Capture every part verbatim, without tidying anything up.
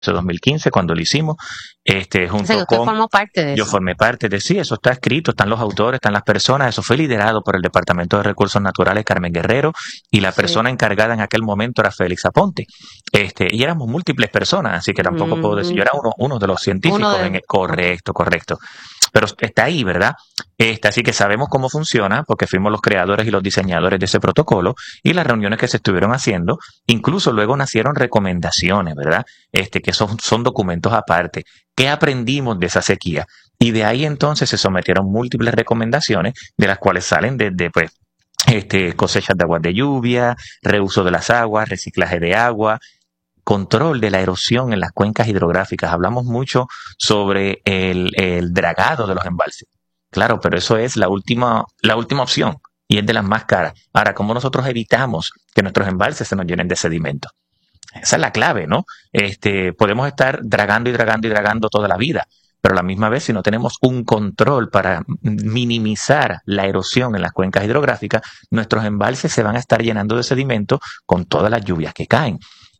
dos mil quince cuando lo hicimos, este, junto o sea, usted con... formó parte de Yo eso. formé parte de sí, eso está escrito, están los autores, están las personas, eso fue liderado por el Departamento de Recursos Naturales, Carmen Guerrero, y la Sí. persona encargada en aquel momento era Félix Aponte. Este, y éramos múltiples personas, así que tampoco puedo decir, yo era uno, uno de los científicos. Uno de- en el, correcto, correcto. Pero está ahí, ¿verdad? Este, así que sabemos cómo funciona, porque fuimos los creadores y los diseñadores de ese protocolo, y las reuniones que se estuvieron haciendo, incluso luego nacieron recomendaciones, ¿verdad? Este, que son, son documentos aparte. ¿Qué aprendimos de esa sequía? Y de ahí entonces se sometieron múltiples recomendaciones, de las cuales salen desde, pues, este, cosechas de aguas de lluvia, reuso de las aguas, reciclaje de agua, control de la erosión en las cuencas hidrográficas. Hablamos mucho sobre el, el dragado de los embalses. Claro, pero eso es la última, la última opción y es de las más caras. Ahora, ¿cómo nosotros evitamos que nuestros embalses se nos llenen de sedimento? Esa es la clave, ¿no? Este, podemos estar dragando y dragando y dragando toda la vida, pero a la misma vez, si no tenemos un control para minimizar la erosión en las cuencas hidrográficas, nuestros embalses se van a estar llenando de sedimento con todas las lluvias que caen.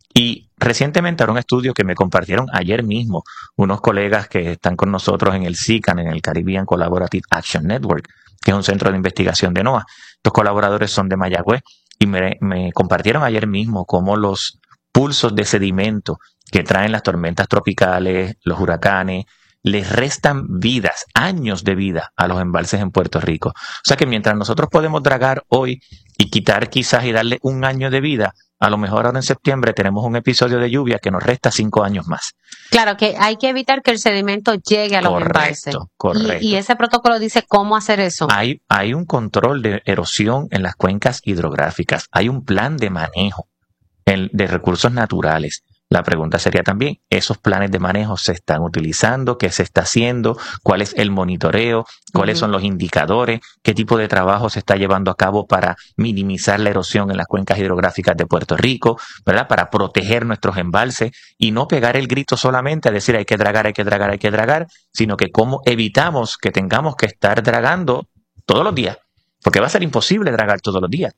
Y recientemente era un estudio que me compartieron ayer mismo unos colegas que están con nosotros en el SICAN, en el Caribbean Collaborative Action Network, que es un centro de investigación de NOAA. Estos colaboradores son de Mayagüez y me, me compartieron ayer mismo cómo los pulsos de sedimento que traen las tormentas tropicales, los huracanes, les restan vidas, años de vida a los embalses en Puerto Rico. O sea que mientras nosotros podemos dragar hoy y quitar quizás y darle un año de vida, a lo mejor ahora en septiembre tenemos un episodio de lluvia que nos resta cinco años más. Claro, que hay que evitar que el sedimento llegue a los Correcto, embalses. correcto. Y, y ese protocolo dice cómo hacer eso. Hay, hay un control de erosión en las cuencas hidrográficas. Hay un plan de manejo en, de recursos naturales. La pregunta sería también, ¿esos planes de manejo se están utilizando? ¿Qué se está haciendo? ¿Cuál es el monitoreo? ¿Cuáles uh-huh. son los indicadores? ¿Qué tipo de trabajo se está llevando a cabo para minimizar la erosión en las cuencas hidrográficas de Puerto Rico? ¿Verdad? Para proteger nuestros embalses y no pegar el grito solamente a decir hay que dragar, hay que dragar, hay que dragar, sino que cómo evitamos que tengamos que estar dragando todos los días, porque va a ser imposible dragar todos los días.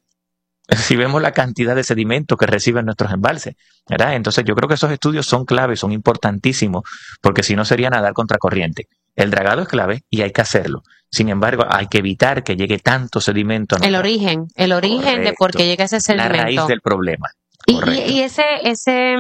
Si vemos la cantidad de sedimento que reciben nuestros embalses, ¿verdad? Entonces yo creo que esos estudios son claves, son importantísimos, porque si no sería nadar contracorriente. El dragado es clave y hay que hacerlo. Sin embargo, hay que evitar que llegue tanto sedimento. El origen, el origen Correcto. De por qué llega ese sedimento. La raíz del problema. Y, y, y ese, ese,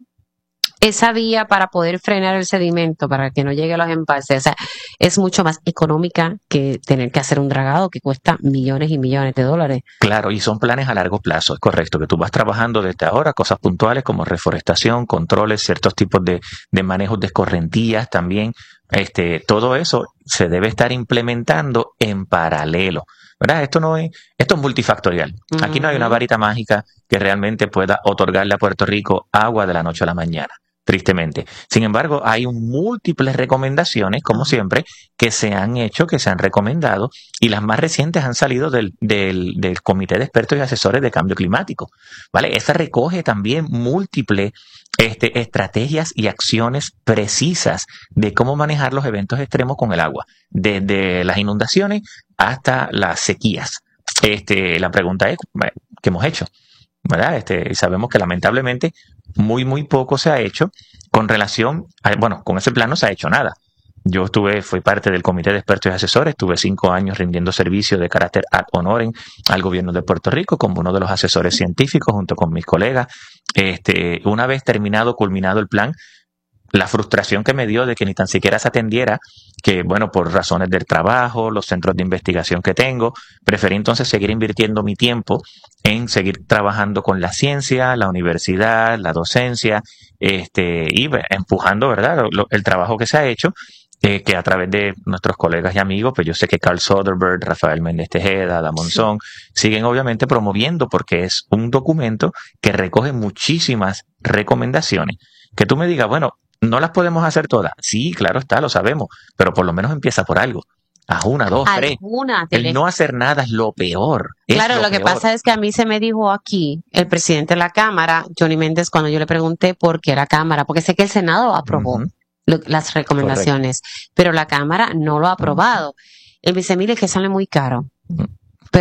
esa vía para poder frenar el sedimento, para que no llegue a los embalses, o sea, es mucho más económica que tener que hacer un dragado que cuesta millones y millones de dólares. Claro, y son planes a largo plazo, es correcto, que tú vas trabajando desde ahora, cosas puntuales como reforestación, controles, ciertos tipos de, de manejos de escorrentías también, este, todo eso se debe estar implementando en paralelo. ¿Verdad? Esto no es, esto es multifactorial. Uh-huh. Aquí no hay una varita mágica que realmente pueda otorgarle a Puerto Rico agua de la noche a la mañana, tristemente. Sin embargo, hay múltiples recomendaciones, como uh-huh. siempre, que se han hecho, que se han recomendado, y las más recientes han salido del, del, del Comité de Expertos y Asesores de Cambio Climático. ¿Vale? Esta recoge también múltiples este, estrategias y acciones precisas de cómo manejar los eventos extremos con el agua, desde las inundaciones hasta las sequías. Este, la pregunta es, ¿qué hemos hecho? ¿Verdad? Este, sabemos que lamentablemente muy, muy poco se ha hecho con relación, a, bueno, con ese plan no se ha hecho nada. Yo estuve, fui parte del Comité de Expertos y Asesores, estuve cinco años rindiendo servicio de carácter ad honorem al gobierno de Puerto Rico como uno de los asesores científicos junto con mis colegas. Este, una vez terminado, culminado el plan, la frustración que me dio de que ni tan siquiera se atendiera, que bueno, por razones del trabajo, los centros de investigación que tengo, preferí entonces seguir invirtiendo mi tiempo en seguir trabajando con la ciencia, la universidad, la docencia, este, y empujando, ¿verdad?, lo, el trabajo que se ha hecho, eh, que a través de nuestros colegas y amigos, pues yo sé que Carl Soderberg, Rafael Méndez Tejeda, Ada Monzón, sí. siguen obviamente promoviendo porque es un documento que recoge muchísimas recomendaciones. Que tú me digas, bueno, ¿no las podemos hacer todas? Sí, claro está, lo sabemos, pero por lo menos empieza por algo. A una, dos, tres. El no hacer nada es lo peor. Es claro, lo, lo que peor. pasa es que a mí se me dijo aquí, el presidente de la Cámara, Johnny Méndez, cuando yo le pregunté por qué la Cámara, porque sé que el Senado aprobó uh-huh. lo, las recomendaciones, correcto. Pero la Cámara no lo ha aprobado. Uh-huh. Él me dice, mire, que sale muy caro. Uh-huh. Pero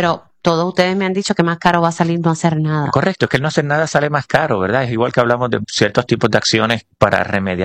todos ustedes me han dicho que más caro va a salir no hacer nada. Correcto, es que el no hacer nada sale más caro, ¿verdad? Es igual que hablamos de ciertos tipos de acciones para remediar